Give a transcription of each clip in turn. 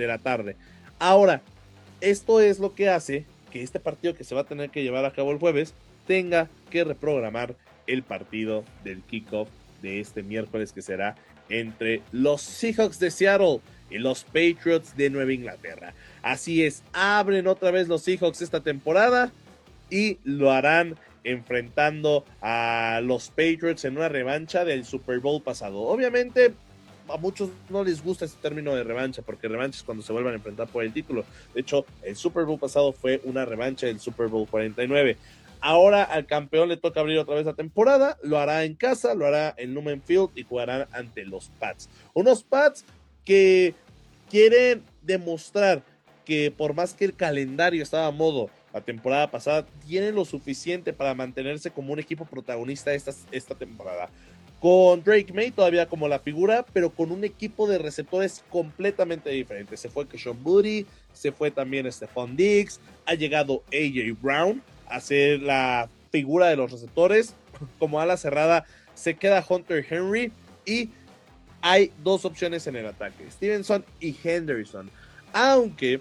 de la tarde. Ahora, esto es lo que hace que este partido que se va a tener que llevar a cabo el jueves tenga que reprogramar el partido del kickoff de este miércoles, que será entre los Seahawks de Seattle y los Patriots de Nueva Inglaterra. Así es, abren otra vez los Seahawks esta temporada y lo harán enfrentando a los Patriots en una revancha del Super Bowl pasado. Obviamente a muchos no les gusta este término de revancha, porque revancha es cuando se vuelvan a enfrentar por el título. De hecho, el Super Bowl pasado fue una revancha del Super Bowl 49. Ahora al campeón le toca abrir otra vez la temporada, lo hará en casa, lo hará en Lumen Field y jugarán ante los Pats. Unos Pats que quieren demostrar que por más que el calendario estaba a modo la temporada pasada, tienen lo suficiente para mantenerse como un equipo protagonista esta temporada. Con Drake May todavía como la figura, pero con un equipo de receptores completamente diferente. Se fue Keshon Boutte, se fue también Stephon Diggs, ha llegado A.J. Brown a ser la figura de los receptores. Como ala cerrada se queda Hunter Henry y hay dos opciones en el ataque, Stevenson y Henderson. Aunque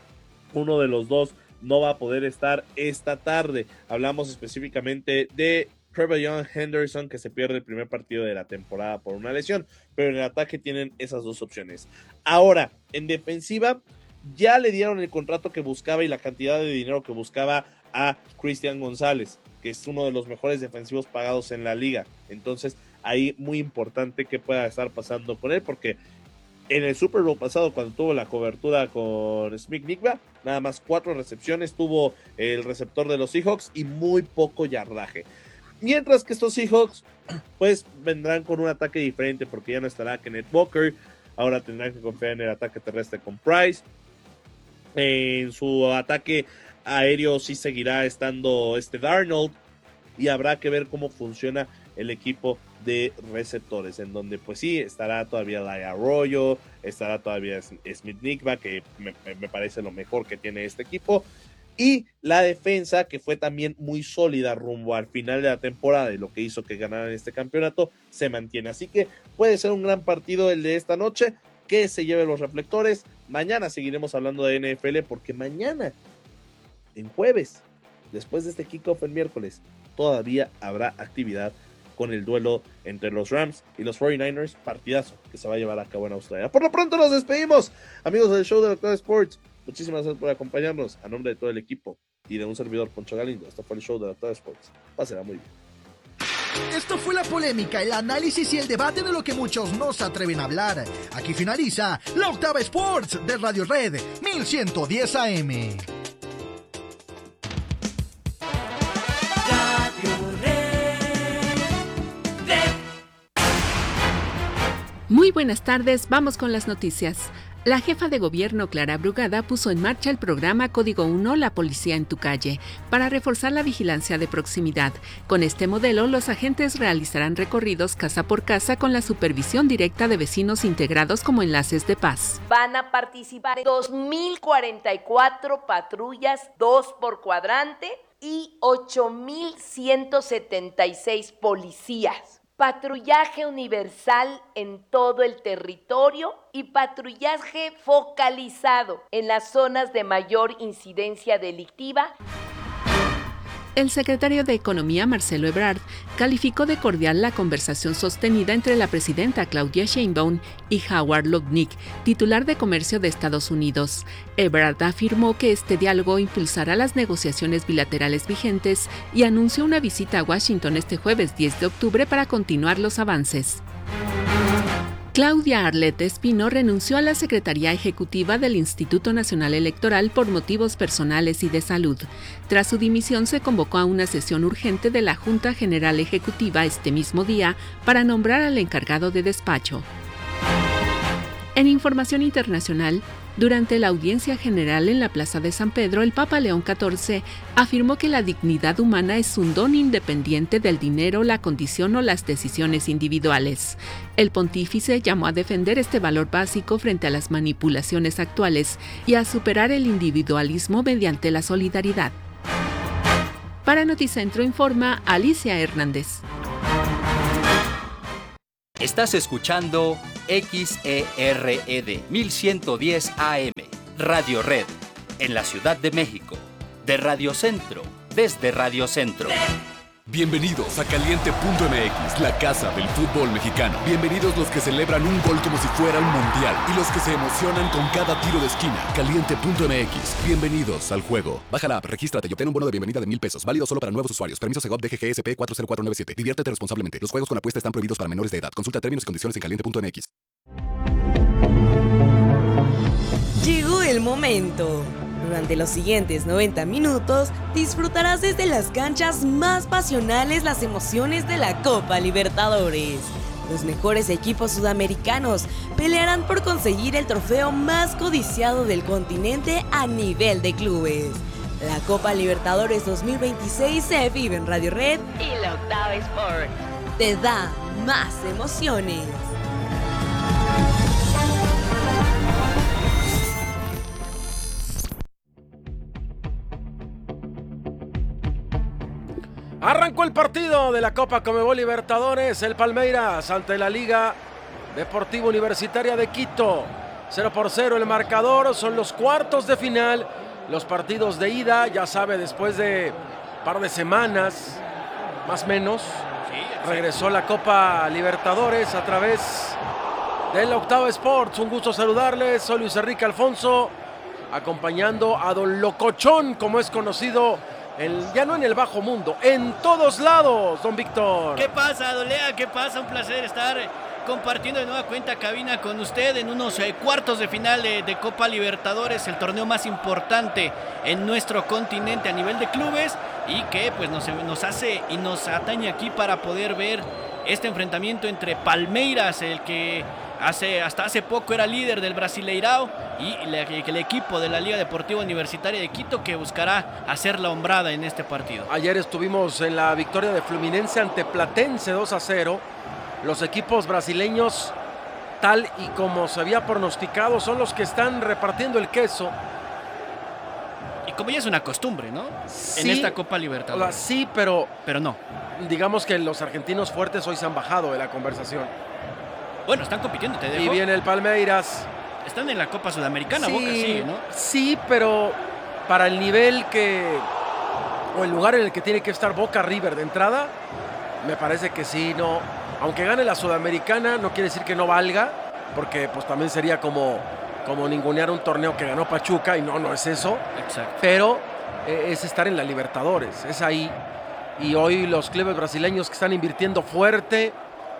uno de los dos no va a poder estar esta tarde. Hablamos específicamente de Trevion Henderson, que se pierde el primer partido de la temporada por una lesión, pero en el ataque tienen esas dos opciones. Ahora, en defensiva, ya le dieron el contrato que buscaba y la cantidad de dinero que buscaba a Christian González, que es uno de los mejores defensivos pagados en la liga. Entonces, ahí muy importante que pueda estar pasando con él, porque en el Super Bowl pasado, cuando tuvo la cobertura con Smith-Njigba, nada más 4 recepciones tuvo el receptor de los Seahawks y muy poco yardaje. Mientras que estos Seahawks pues vendrán con un ataque diferente, porque ya no estará Kenneth Walker, ahora tendrán que confiar en el ataque terrestre con Price. En su ataque aéreo sí seguirá estando Darnold, y habrá que ver cómo funciona el equipo de receptores, en donde pues sí, estará todavía Lai Arroyo, estará todavía Smith-Njigba, que me parece lo mejor que tiene este equipo, y la defensa, que fue también muy sólida rumbo al final de la temporada y lo que hizo que ganaran este campeonato, se mantiene. Así que puede ser un gran partido el de esta noche, que se lleve los reflectores. Mañana seguiremos hablando de NFL, porque mañana, en jueves, después de este kickoff el miércoles, todavía habrá actividad con el duelo entre los Rams y los 49ers, partidazo que se va a llevar a cabo en Australia. Por lo pronto nos despedimos, amigos del show de Octava Sports. Muchísimas gracias por acompañarnos. A nombre de todo el equipo y de un servidor, Poncho Galindo, esto fue el show de Octava Sports. Pásenla muy bien. Esto fue la polémica, el análisis y el debate de lo que muchos no se atreven a hablar. Aquí finaliza la Octava Sports de Radio Red 1110 AM. Muy buenas tardes, vamos con las noticias. La jefa de gobierno, Clara Brugada, puso en marcha el programa Código 1, La Policía en tu Calle, para reforzar la vigilancia de proximidad. Con este modelo, los agentes realizarán recorridos casa por casa con la supervisión directa de vecinos integrados como enlaces de paz. Van a participar en 2.044 patrullas, 2 por cuadrante, y 8.176 policías. Patrullaje universal en todo el territorio y patrullaje focalizado en las zonas de mayor incidencia delictiva. El secretario de Economía, Marcelo Ebrard, calificó de cordial la conversación sostenida entre la presidenta Claudia Sheinbaum y Howard Lutnick, titular de Comercio de Estados Unidos. Ebrard afirmó que este diálogo impulsará las negociaciones bilaterales vigentes y anunció una visita a Washington este jueves 10 de octubre para continuar los avances. Claudia Arlette Espino renunció a la Secretaría Ejecutiva del Instituto Nacional Electoral por motivos personales y de salud. Tras su dimisión, se convocó a una sesión urgente de la Junta General Ejecutiva este mismo día para nombrar al encargado de despacho. En información internacional, durante la audiencia general en la Plaza de San Pedro, el Papa León XIV afirmó que la dignidad humana es un don independiente del dinero, la condición o las decisiones individuales. El pontífice llamó a defender este valor básico frente a las manipulaciones actuales y a superar el individualismo mediante la solidaridad. Para Noticentro informa Alicia Hernández. Estás escuchando XERED 1110 AM Radio Red, en la Ciudad de México. De Radio Centro, desde Radio Centro. Bienvenidos a Caliente.mx, la casa del fútbol mexicano. Bienvenidos los que celebran un gol como si fuera un mundial y los que se emocionan con cada tiro de esquina. Caliente.mx, bienvenidos al juego. Baja la app, regístrate y obtén un bono de bienvenida de $1,000. Válido solo para nuevos usuarios. Permiso Segov DGGSP 40497. Diviértete responsablemente. Los juegos con apuesta están prohibidos para menores de edad. Consulta términos y condiciones en Caliente.mx. Llegó el momento. Durante los siguientes 90 minutos disfrutarás desde las canchas más pasionales las emociones de la Copa Libertadores. Los mejores equipos sudamericanos pelearán por conseguir el trofeo más codiciado del continente a nivel de clubes. La Copa Libertadores 2026 se vive en Radio Red y la Octava Sport. Te da más emociones. Arrancó el partido de la Copa Conmebol Libertadores, el Palmeiras ante la Liga Deportiva Universitaria de Quito. 0-0 el marcador, son los cuartos de final, los partidos de ida, ya sabe, después de un par de semanas, más o menos, regresó la Copa Libertadores a través de la Octava Sports. Un gusto saludarles, soy Luis Enrique Alfonso, acompañando a Don Locochón, como es conocido ya no en el bajo mundo, en todos lados, don Víctor. ¿Qué pasa, Dolea? ¿Qué pasa? Un placer estar compartiendo de nueva cuenta cabina con usted en unos cuartos de final de Copa Libertadores, el torneo más importante en nuestro continente a nivel de clubes y que pues nos hace y nos atañe aquí para poder ver este enfrentamiento entre Palmeiras, el que hasta hace poco era líder del Brasileirao, y el equipo de la Liga Deportiva Universitaria de Quito, que buscará hacer la hombrada en este partido. Ayer estuvimos en la victoria de Fluminense ante Platense 2-0. Los equipos brasileños, tal y como se había pronosticado, son los que están repartiendo el queso. Y como ya es una costumbre, ¿no? Sí, en esta Copa Libertadores. Sí, pero no. Digamos que los argentinos fuertes hoy se han bajado de la conversación. Bueno, están compitiendo, te dejo. Y viene el Palmeiras. Están en la Copa Sudamericana, sí, Boca sigue, ¿no? Sí, pero para el nivel o el lugar en el que tiene que estar Boca River de entrada, me parece que sí, no. Aunque gane la Sudamericana, no quiere decir que no valga, porque pues también sería como ningunear un torneo que ganó Pachuca, y no es eso. Exacto. Pero es estar en la Libertadores, es ahí. Y hoy los clubes brasileños que están invirtiendo fuerte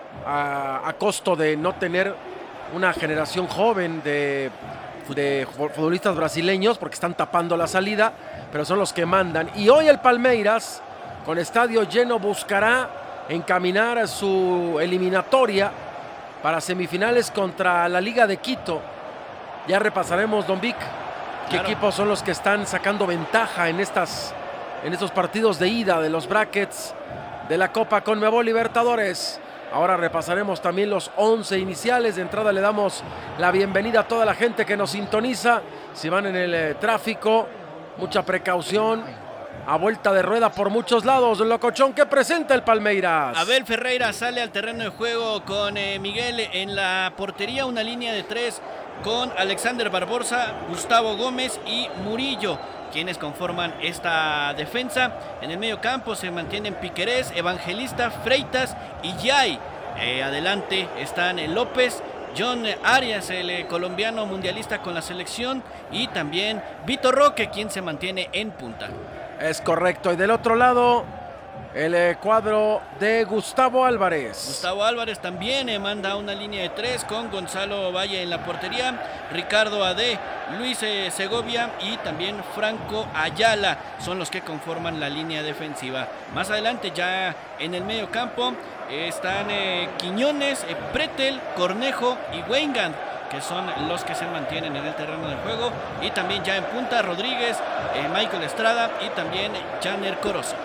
a costo de no tener una generación joven de futbolistas brasileños, porque están tapando la salida, pero son los que mandan. Y hoy el Palmeiras, con estadio lleno, buscará encaminar a su eliminatoria para semifinales contra la Liga de Quito. Ya repasaremos, don Vic, qué equipos son los que están sacando ventaja en estos partidos de ida de los brackets de la Copa Conmebol Libertadores. Ahora repasaremos también los 11 iniciales. De entrada le damos la bienvenida a toda la gente que nos sintoniza. Si van en el tráfico, mucha precaución. A vuelta de rueda por muchos lados. Locochón, ¿qué presenta el Palmeiras? Abel Ferreira sale al terreno de juego con Miguel en la portería. Una línea de 3 con Alexander Barbosa, Gustavo Gómez y Murillo, quienes conforman esta defensa. En el medio campo se mantienen Piquerés, Evangelista, Freitas y Yay. Adelante están López, John Arias, el colombiano mundialista con la selección, y también Vitor Roque, quien se mantiene en punta. Es correcto. Y del otro lado, el cuadro de Gustavo Álvarez. Gustavo Álvarez también manda una línea de 3 con Gonzalo Valle en la portería, Ricardo Ade, Luis Segovia y también Franco Ayala son los que conforman la línea defensiva. Más adelante, ya en el medio campo, están Quiñones, Pretel, Cornejo y Weingand, que son los que se mantienen en el terreno de juego. Y también ya en punta, Rodríguez, Michael Estrada y también Janer Corozo.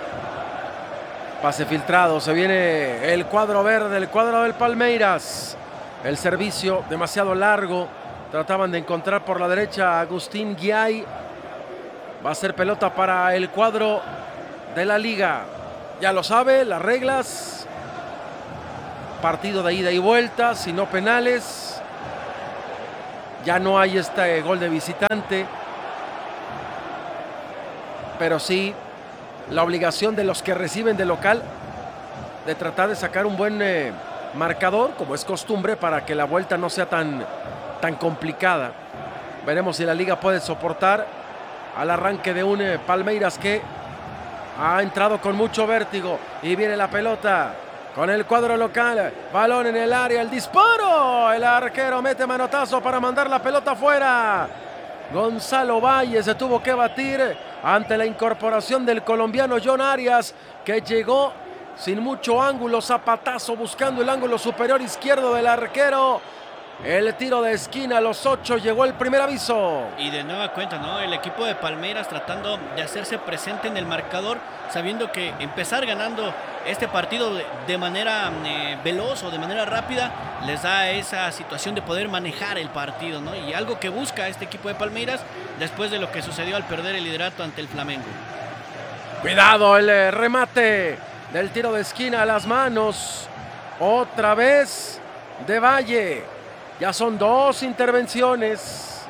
Pase filtrado, se viene el cuadro verde, el cuadro del Palmeiras. El servicio demasiado largo, trataban de encontrar por la derecha a Agustín Guiay. Va a ser pelota para el cuadro de la Liga. Ya lo sabe, las reglas. Partido de ida y vuelta, si no penales. Ya no hay este gol de visitante. Pero sí, la obligación de los que reciben de local de tratar de sacar un buen marcador, como es costumbre, para que la vuelta no sea tan complicada. Veremos si la liga puede soportar al arranque de un Palmeiras que ha entrado con mucho vértigo. Y viene la pelota con el cuadro local. Balón en el área, el disparo. El arquero mete manotazo para mandar la pelota afuera. Gonzalo Valle se tuvo que batir ante la incorporación del colombiano John Arias, que llegó sin mucho ángulo, zapatazo buscando el ángulo superior izquierdo del arquero. El tiro de esquina a los 8, llegó el primer aviso. Y de nueva cuenta, ¿no? El equipo de Palmeiras tratando de hacerse presente en el marcador, sabiendo que empezar ganando este partido de manera veloz o de manera rápida les da esa situación de poder manejar el partido, ¿no? Y algo que busca este equipo de Palmeiras después de lo que sucedió al perder el liderato ante el Flamengo. Cuidado el remate del tiro de esquina a las manos. Otra vez de Valle. Ya son 2 intervenciones.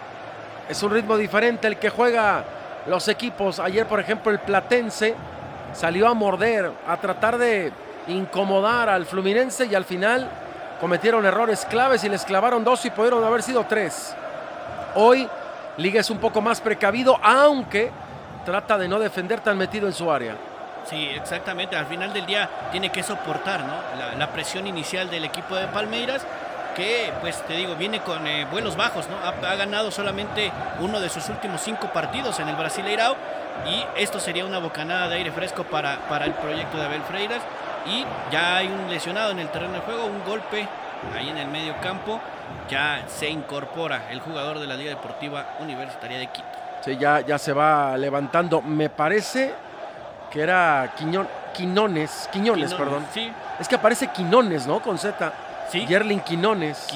Es un ritmo diferente el que juega los equipos. Ayer, por ejemplo, el Platense salió a morder, a tratar de incomodar al Fluminense y al final cometieron errores claves y les clavaron 2 y pudieron haber sido 3. Hoy Liga es un poco más precavido, aunque trata de no defender tan metido en su área. Sí, exactamente. Al final del día tiene que soportar, ¿no? la presión inicial del equipo de Palmeiras, que, pues te digo, viene con vuelos bajos, ¿no? Ha ganado solamente uno de sus últimos 5 partidos en el Brasileirao, y esto sería una bocanada de aire fresco para el proyecto de Abel Freitas. Y ya hay un lesionado en el terreno de juego, un golpe ahí en el medio campo. Ya se incorpora el jugador de la Liga Deportiva Universitaria de Quito. Sí, ya se va levantando. Me parece que era Quiñones, perdón. Sí. Es que aparece Quiñones, ¿no? Con Z. Sí. Yerlin Quiñones.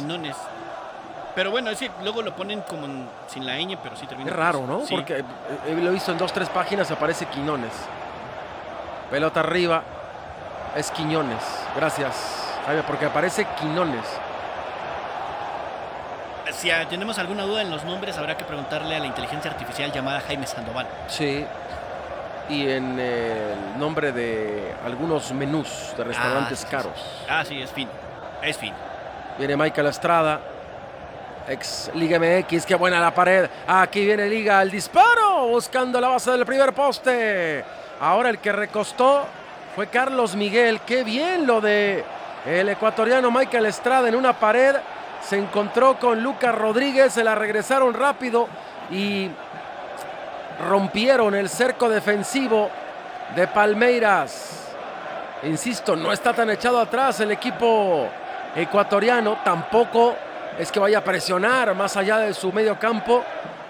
Pero bueno, sí, luego lo ponen como sin la ñ, pero sí termina. Es raro, ¿no? Sí. Porque lo he visto en 2-3 páginas, aparece Quiñones. Pelota arriba, es Quiñones. Gracias, Javier, porque aparece Quiñones. Si tenemos alguna duda en los nombres, habrá que preguntarle a la inteligencia artificial llamada Jaime Sandoval. Sí. Y en el nombre de algunos menús de restaurantes caros. Sí, es fin. Viene Michael Estrada, ex Liga MX, qué buena la pared. Aquí viene Liga, el disparo, buscando la base del primer poste. Ahora el que recostó fue Carlos Miguel. Qué bien lo de el ecuatoriano Michael Estrada en una pared. Se encontró con Lucas Rodríguez, se la regresaron rápido y rompieron el cerco defensivo de Palmeiras. Insisto, no está tan echado atrás el equipo ecuatoriano, tampoco es que vaya a presionar más allá de su medio campo,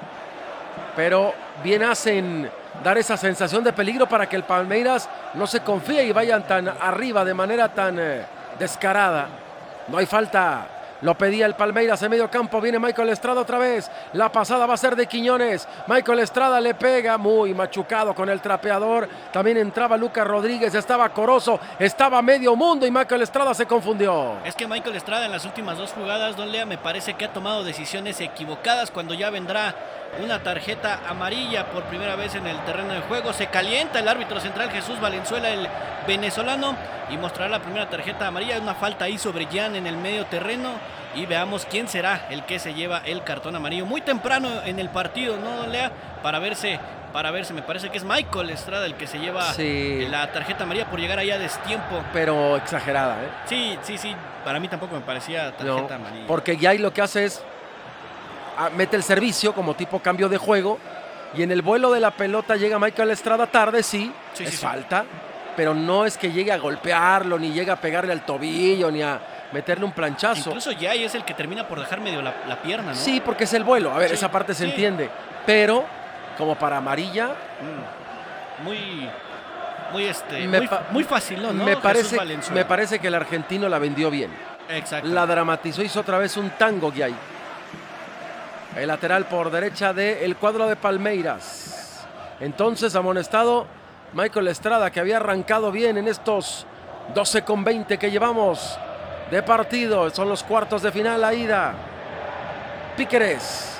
pero bien hacen dar esa sensación de peligro para que el Palmeiras no se confíe y vayan tan arriba de manera tan descarada. No hay falta. Lo pedía el Palmeiras en medio campo. Viene Michael Estrada otra vez. La pasada va a ser de Quiñones. Michael Estrada le pega muy machucado con el trapeador. También entraba Lucas Rodríguez. Estaba Corozo. Estaba medio mundo y Michael Estrada se confundió. Es que Michael Estrada en las últimas 2 jugadas, don Lea, me parece que ha tomado decisiones equivocadas cuando ya vendrá una tarjeta amarilla por primera vez en el terreno de juego. Se calienta el árbitro central Jesús Valenzuela, el venezolano, y mostrará la primera tarjeta amarilla. Una falta ahí sobre Jan en el medio terreno, y veamos quién será el que se lleva el cartón amarillo muy temprano en el partido, ¿no, don Lea? Para verse, me parece que es Michael Estrada el que se lleva la tarjeta amarilla por llegar allá a destiempo. Pero exagerada, ¿eh? Sí, para mí tampoco me parecía tarjeta amarilla. Porque ya lo que hace es mete el servicio como tipo cambio de juego, y en el vuelo de la pelota llega Michael Estrada tarde, sí, falta, pero no es que llegue a golpearlo, ni llega a pegarle al tobillo, ni a meterle un planchazo. Incluso Jay es el que termina por dejar medio la pierna, ¿no? Sí, porque es el vuelo, a ver, esa parte se entiende, pero como para amarilla, muy fácil, ¿no? Me parece que el argentino la vendió bien. Exacto. La dramatizó, hizo otra vez un tango Jay. El lateral por derecha del cuadro de Palmeiras. Entonces amonestado Michael Estrada, que había arrancado bien en estos 12:20 que llevamos de partido. Son los cuartos de final, la ida. Píqueres.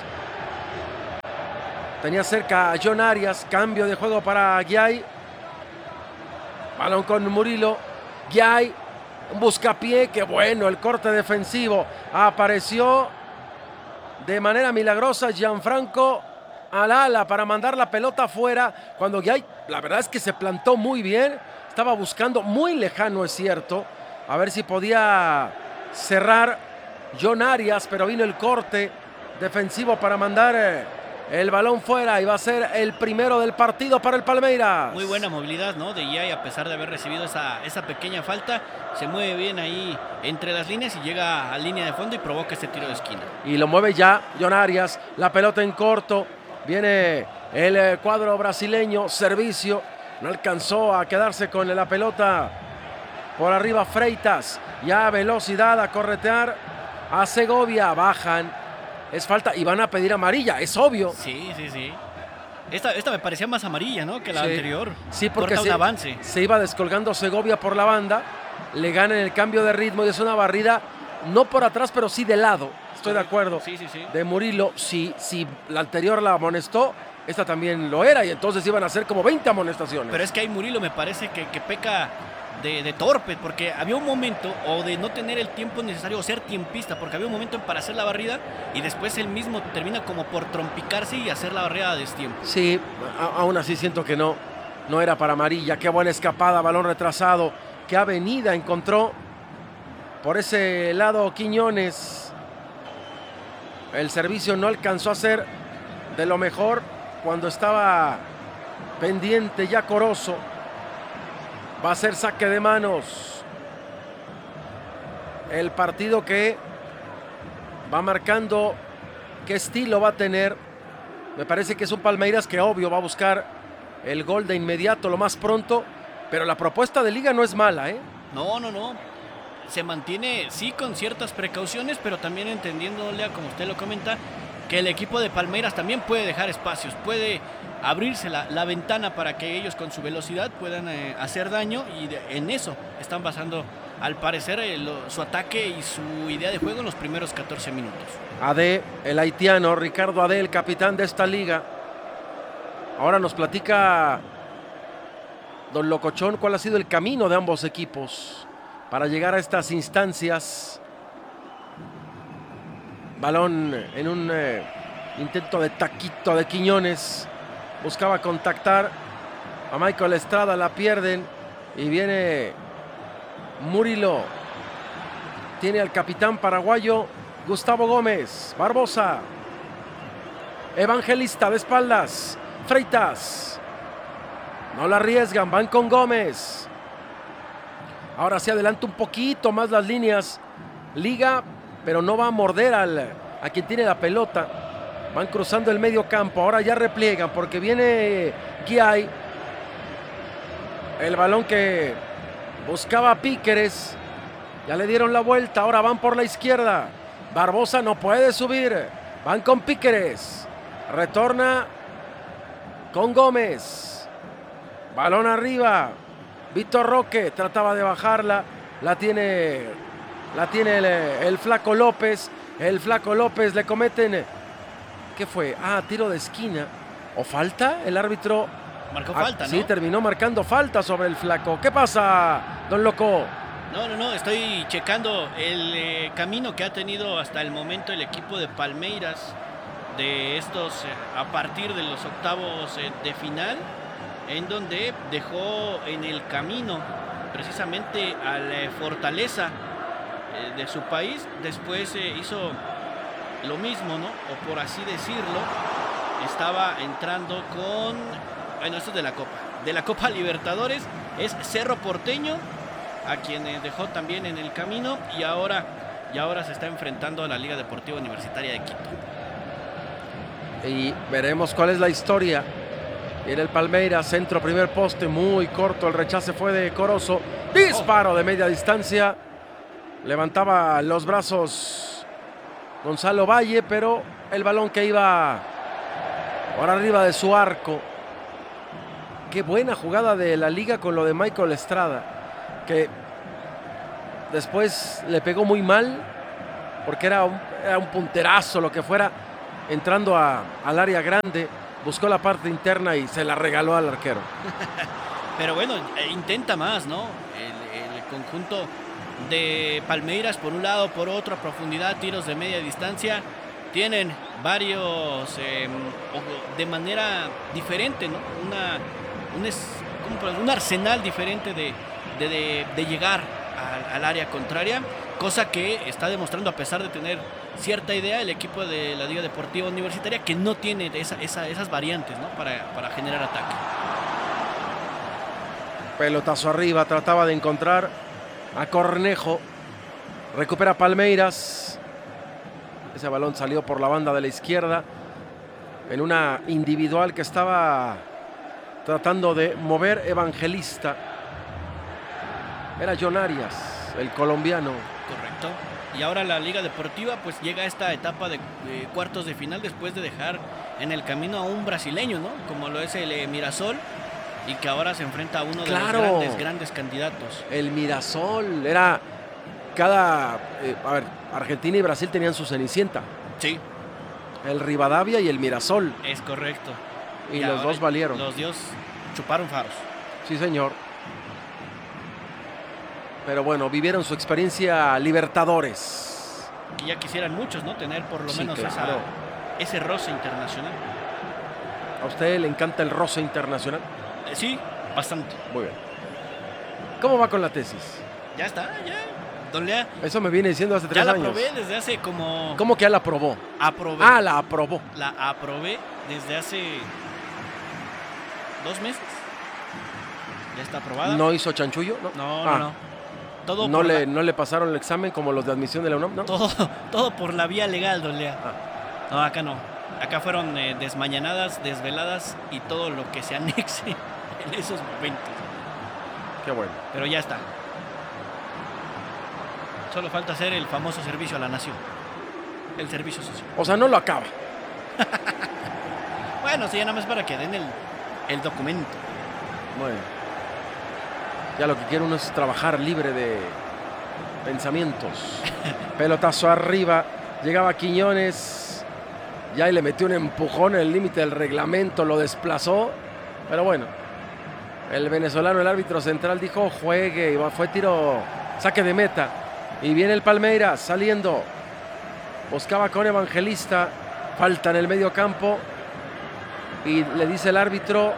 Tenía cerca a John Arias. Cambio de juego para Guiay. Balón con Murillo. Guiay. Un buscapié. Qué bueno el corte defensivo. Apareció de manera milagrosa Gianfranco al ala para mandar la pelota afuera. Cuando Guiay, la verdad es que se plantó muy bien. Estaba buscando muy lejano, es cierto. A ver si podía cerrar John Arias. Pero vino el corte defensivo para mandar el balón fuera y va a ser el primero del partido para el Palmeiras. Muy buena movilidad, ¿no? De Guiay, a pesar de haber recibido esa pequeña falta, se mueve bien ahí entre las líneas y llega a línea de fondo y provoca este tiro de esquina. Y lo mueve ya John Arias, la pelota en corto, viene el cuadro brasileño, servicio, no alcanzó a quedarse con la pelota por arriba Freitas, ya velocidad a corretear a Segovia, bajan. Es falta y van a pedir amarilla, es obvio. Sí. Esta me parecía más amarilla, ¿no? Que la anterior. Sí, porque un avance. Se iba descolgando Segovia por la banda. Le ganan el cambio de ritmo y es una barrida, no por atrás, pero sí de lado. Estoy de acuerdo. Sí. De Murillo, si la anterior la amonestó, esta también lo era y entonces iban a ser como 20 amonestaciones. Pero es que ahí Murillo me parece que peca de torpe, porque había un momento, o de no tener el tiempo necesario, o ser tiempista, porque había un momento para hacer la barrida y después él mismo termina como por trompicarse y hacer la barrida a destiempo. Sí, aún así siento que no era para amarilla. Qué buena escapada, balón retrasado, qué avenida encontró por ese lado Quiñones. El servicio no alcanzó a ser de lo mejor cuando estaba pendiente ya Corozo. Va a ser saque de manos. El partido que va marcando qué estilo va a tener. Me parece que es un Palmeiras que obvio va a buscar el gol de inmediato, lo más pronto. Pero la propuesta de liga no es mala, ¿eh? No. Se mantiene, sí, con ciertas precauciones, pero también entendiéndole, como usted lo comenta, que el equipo de Palmeiras también puede dejar espacios, puede abrirse la ventana para que ellos con su velocidad puedan hacer daño y en eso están basando al parecer su ataque y su idea de juego en los primeros 14 minutos. Ade, el haitiano, Ricardo Ade, el capitán de esta liga. Ahora nos platica don Locochón cuál ha sido el camino de ambos equipos para llegar a estas instancias. Balón en un intento de taquito de Quiñones. Buscaba contactar a Michael Estrada, la pierden y viene Murillo. Tiene al capitán paraguayo Gustavo Gómez. Barbosa. Evangelista de espaldas. Freitas. No la arriesgan, van con Gómez. Ahora se adelanta un poquito más las líneas. Liga, pero no va a morder a quien tiene la pelota. Van cruzando el medio campo. Ahora ya repliegan porque viene Guiay. El balón que buscaba Píqueres. Ya le dieron la vuelta. Ahora van por la izquierda. Barbosa no puede subir. Van con Píqueres. Retorna con Gómez. Balón arriba. Víctor Roque trataba de bajarla. La tiene el Flaco López. El Flaco López le cometen. ¿Qué fue? Tiro de esquina. ¿O falta? El árbitro marcó falta, ¿no? Sí, terminó marcando falta sobre el Flaco. ¿Qué pasa, don Loco? No, estoy checando el camino que ha tenido hasta el momento el equipo de Palmeiras de estos a partir de los octavos de final, en donde dejó en el camino precisamente a la Fortaleza de su país. Después hizo lo mismo, ¿no? O por así decirlo, estaba entrando con... Bueno, esto es de la Copa Libertadores. Es Cerro Porteño, a quien dejó también en el camino, y ahora se está enfrentando a la Liga Deportiva Universitaria de Quito. Y veremos cuál es la historia. Viene el Palmeiras, centro, primer poste, muy corto, el rechace fue de Corozo. Disparo de media distancia. Levantaba los brazos Gonzalo Valle, pero el balón que iba por arriba de su arco. Qué buena jugada de la liga con lo de Michael Estrada, que después le pegó muy mal porque era un punterazo, lo que fuera, entrando al área grande, buscó la parte interna y se la regaló al arquero. Pero bueno, intenta más, ¿no? El conjunto de Palmeiras, por un lado, por otro, a profundidad, tiros de media distancia. Tienen varios de manera diferente, ¿no? Un arsenal diferente de llegar al área contraria, cosa que está demostrando, a pesar de tener cierta idea, el equipo de la Liga Deportiva Universitaria, que no tiene esas variantes, ¿no? para generar ataque. Pelotazo arriba, trataba de encontrar a Cornejo, recupera Palmeiras, ese balón salió por la banda de la izquierda en una individual que estaba tratando de mover Evangelista. Era John Arias, el colombiano. Correcto. Y ahora la Liga Deportiva pues llega a esta etapa de cuartos de final después de dejar en el camino a un brasileño, ¿no? Como lo es el Mirasol, y que ahora se enfrenta a uno de los grandes candidatos. El Mirasol era Argentina y Brasil tenían su cenicienta. Sí. El Rivadavia y el Mirasol. Es correcto. Y los dos valieron. Los dos chuparon faros. Sí, señor. Pero bueno, vivieron su experiencia Libertadores. Y ya quisieran muchos, ¿no? Tener por lo menos claro, ese roce internacional. ¿A usted le encanta el roce internacional? Sí, bastante. Muy bien. ¿Cómo va con la tesis? Ya está, ya. Don Lea. Eso me viene diciendo hace 3 años. Ya la aprobé desde hace como... ¿Cómo que ya la aprobó? Aprobé. Ah, la aprobó. La aprobé desde hace 2 meses. Ya está aprobada. ¿No hizo chanchullo? No. Todo no le pasaron el examen como los de admisión de la UNAM, ¿no? Todo por la vía legal, don Lea. No, acá no. Acá fueron desmañanadas, desveladas y todo lo que se anexe en esos momentos. Qué bueno. Pero ya está. Solo falta hacer el famoso servicio a la nación. El servicio social. O sea, no lo acaba. Bueno, sí, ya nada más para que den el documento. Bueno. Ya lo que quiere uno es trabajar libre de pensamientos. Pelotazo arriba. Llegaba Quiñones. Ya y le metió un empujón en el límite del reglamento. Lo desplazó. Pero bueno. El venezolano, el árbitro central, dijo juegue. Y fue tiro, saque de meta. Y viene el Palmeiras saliendo. Buscaba con Evangelista. Falta en el medio campo. Y le dice el árbitro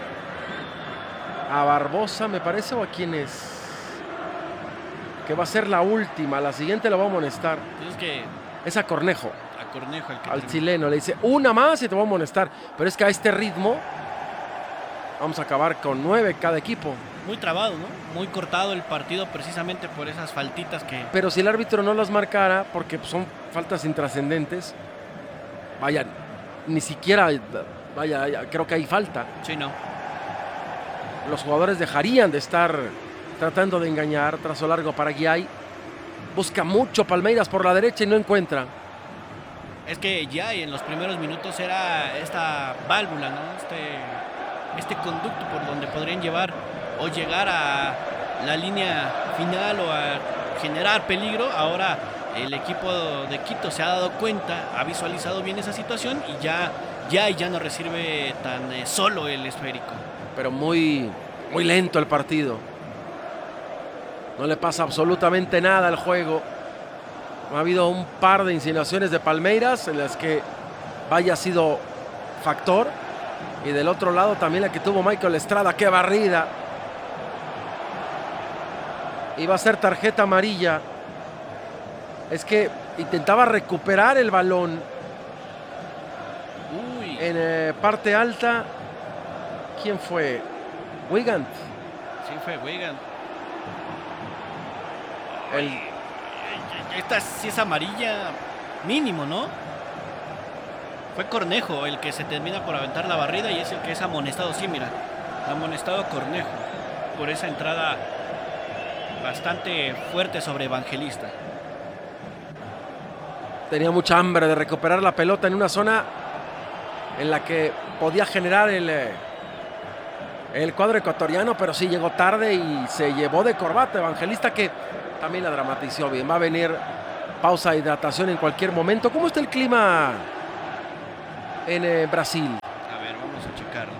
a Barbosa, me parece, o a quién es, que va a ser la última. La siguiente lo va a amonestar. Es a Cornejo. A Cornejo, al chileno. Le dice una más y te va a amonestar. Pero es que a este ritmo vamos a acabar con 9 cada equipo. Muy trabado, ¿no? Muy cortado el partido precisamente por esas faltitas que... Pero si el árbitro no las marcara, porque son faltas intrascendentes, vaya, ni siquiera, vaya, creo que hay falta. Sí, no. Los jugadores dejarían de estar tratando de engañar. Trazo largo para Guiay. Busca mucho Palmeiras por la derecha y no encuentra. Es que ya en los primeros minutos era esta válvula, ¿no? Este conducto por donde podrían llevar o llegar a la línea final o a generar peligro. Ahora el equipo de Quito se ha dado cuenta, ha visualizado bien esa situación y ya no recibe tan solo el esférico. Pero muy lento el partido. No le pasa absolutamente nada al juego. Ha habido un par de insinuaciones de Palmeiras en las que vaya sido factor. Y del otro lado también la que tuvo Michael Estrada. ¡Qué barrida! Iba a ser tarjeta amarilla. Es que intentaba recuperar el balón. Uy. En parte alta. ¿Quién fue? Wigand. Sí, fue Wigand. Esta sí es amarilla mínimo, ¿no? Fue Cornejo el que se termina por aventar la barrida y es el que es amonestado. Sí, mira, amonestado Cornejo por esa entrada bastante fuerte sobre Evangelista. Tenía mucha hambre de recuperar la pelota en una zona en la que podía generar el cuadro ecuatoriano, pero sí llegó tarde y se llevó de corbata Evangelista, que también la dramatizó bien. Va a venir pausa de hidratación en cualquier momento. ¿Cómo está el clima en Brasil? A ver, vamos a checarlo.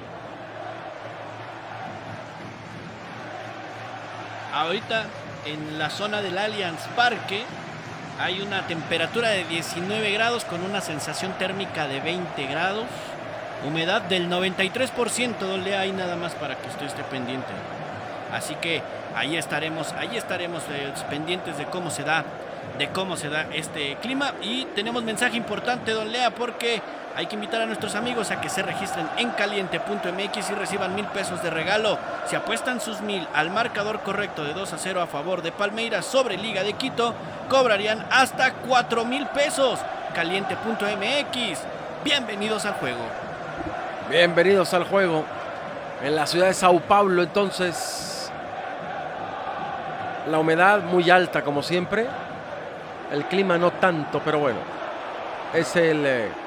Ahorita en la zona del Allianz Parque hay una temperatura de 19 grados con una sensación térmica de 20 grados. Humedad del 93%, don Lea, ahí nada más para que usted esté pendiente. Así que ahí estaremos pendientes de cómo se da este clima. Y tenemos mensaje importante, don Lea, porque hay que invitar a nuestros amigos a que se registren en caliente.mx y reciban 1,000 pesos de regalo. Si apuestan sus 1,000 al marcador correcto de 2-0 a favor de Palmeiras sobre Liga de Quito, cobrarían hasta 4,000 pesos. Caliente.mx. Bienvenidos al juego. Bienvenidos al juego. En la ciudad de Sao Paulo, entonces, la humedad muy alta como siempre. El clima no tanto, pero bueno, es el...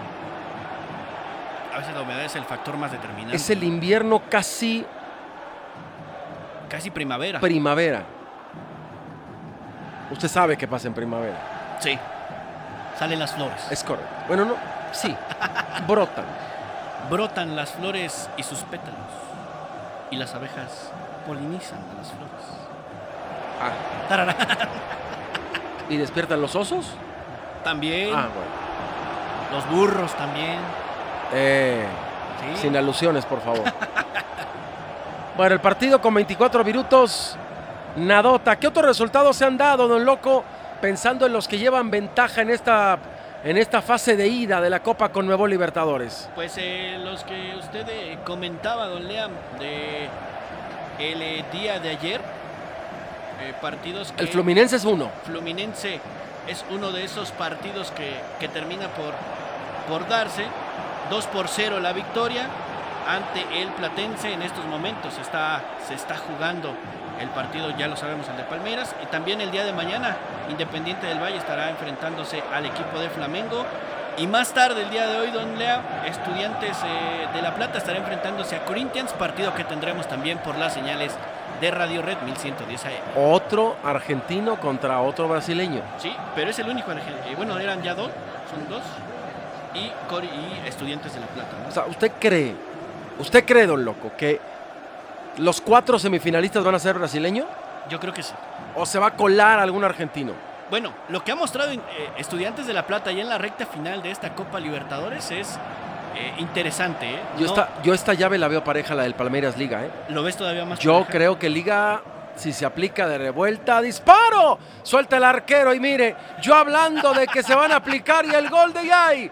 A veces la humedad es el factor más determinante. Es el invierno casi primavera. Primavera. Usted sabe qué pasa en primavera. Sí. Salen las flores. Es correcto. Bueno, no, sí. Brotan. Brotan las flores y sus pétalos. Y las abejas polinizan a las flores. Tararán. ¿Y despiertan los osos? También. Bueno. Los burros también. Sí. Sin alusiones, por favor. Bueno, el partido con 24 minutos. Nadota. ¿Qué otros resultados se han dado, don Loco? Pensando en los que llevan ventaja en esta fase de ida de la Copa Conmebol Libertadores. Pues los que usted comentaba, don Lea, de el día de ayer. Partidos que... El Fluminense es uno. Fluminense es uno de esos partidos que termina por darse. 2-0 la victoria ante el Platense. En estos momentos se está jugando el partido, ya lo sabemos, el de Palmeiras. Y también el día de mañana Independiente del Valle estará enfrentándose al equipo de Flamengo. Y más tarde, el día de hoy, don Lea, Estudiantes de La Plata estará enfrentándose a Corinthians, partido que tendremos también por las señales de Radio Red 1110 AM. Otro argentino contra otro brasileño. Sí, pero es el único argentino. Bueno, eran ya dos, son dos. Y Estudiantes de La Plata, ¿no? O sea, ¿usted cree, don Loco, que los 4 semifinalistas van a ser brasileños? Yo creo que sí. ¿O se va a colar algún argentino? Bueno, lo que ha mostrado Estudiantes de La Plata ya en la recta final de esta Copa Libertadores es interesante. Yo esta llave la veo pareja, la del Palmeiras Liga. ¿Lo ves todavía más Yo pareja? creo que Liga, si se aplica de revuelta, ¡disparo! Suelta el arquero y mire, yo hablando de que se van a aplicar y el gol de Yay.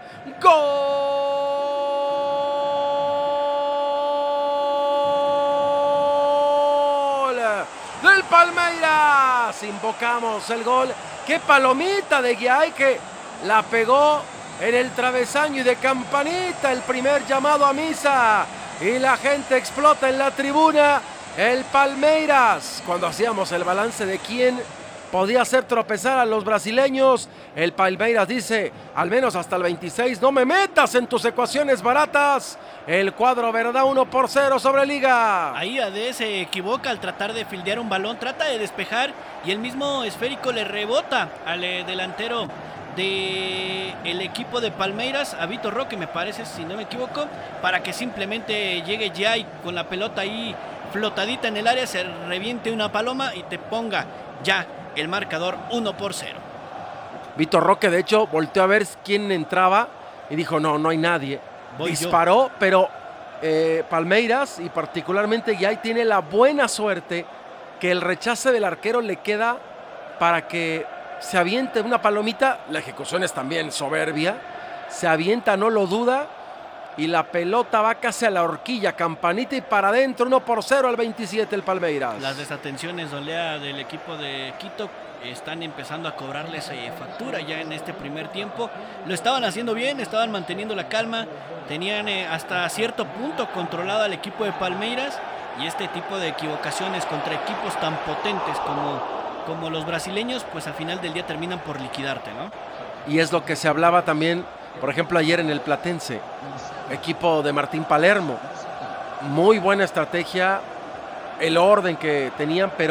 ¡Gol! Del Palmeiras. Invocamos el gol. ¡Qué palomita de Guiay que la pegó en el travesaño y de campanita! El primer llamado a misa. Y la gente explota en la tribuna. El Palmeiras. Cuando hacíamos el balance de quién podía hacer tropezar a los brasileños, el Palmeiras dice, al menos hasta el 26, no me metas en tus ecuaciones baratas. El cuadro verdad 1-0 sobre Liga. Ahí AD se equivoca al tratar de fildear un balón, trata de despejar y el mismo esférico le rebota al delantero del equipo de Palmeiras, a Vitor Roque, me parece, si no me equivoco, para que simplemente llegue ya y con la pelota ahí flotadita en el área, se reviente una paloma y te ponga ya el marcador 1-0. Vitor Roque, de hecho, volteó a ver quién entraba y dijo, no hay nadie. Disparó, pero Palmeiras y particularmente Guiay tiene la buena suerte que el rechace del arquero le queda para que se aviente una palomita. La ejecución es también soberbia. Se avienta, no lo duda. Y la pelota va casi a la horquilla, campanita y para adentro, 1-0 al 27 el Palmeiras. Las desatenciones, Olea, del equipo de Quito están empezando a cobrarles factura ya en este primer tiempo. Lo estaban haciendo bien, estaban manteniendo la calma, tenían hasta cierto punto controlado al equipo de Palmeiras, y este tipo de equivocaciones contra equipos tan potentes como los brasileños, pues al final del día terminan por liquidarte, ¿no? Y es lo que se hablaba también, por ejemplo, ayer en el Platense, equipo de Martín Palermo. Muy buena estrategia, el orden que tenían, pero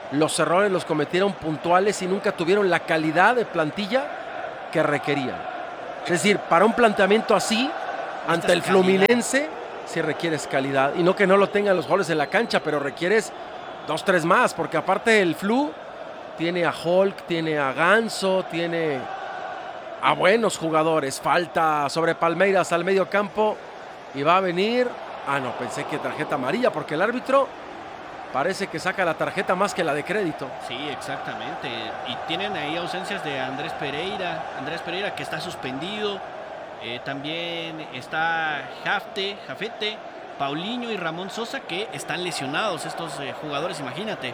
los errores los cometieron puntuales y nunca tuvieron la calidad de plantilla que requerían. Es decir, para un planteamiento así, ante el Fluminense, sí requieres calidad. Y no que no lo tengan los goles en la cancha, pero requieres 2, 3 más, porque aparte el Flu tiene a Hulk, tiene a Ganso, tiene a buenos jugadores. Falta sobre Palmeiras al medio campo y va a venir... no, pensé que tarjeta amarilla, porque el árbitro parece que saca la tarjeta más que la de crédito. Sí, exactamente. Y tienen ahí ausencias de Andrés Pereira que está suspendido. También está Jafete, Paulinho y Ramón Sosa, que están lesionados estos jugadores, imagínate.